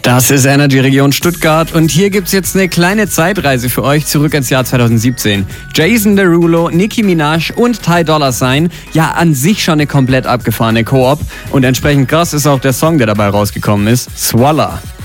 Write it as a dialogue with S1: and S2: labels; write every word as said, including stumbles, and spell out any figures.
S1: Das ist Energy Region Stuttgart und hier gibt's jetzt eine kleine Zeitreise für euch zurück ins Jahr zweitausendsiebzehn. Jason Derulo, Nicki Minaj und Ty Dolla Sign, ja an sich schon eine komplett abgefahrene Koop und entsprechend krass ist auch der Song, der dabei rausgekommen ist, Swalla.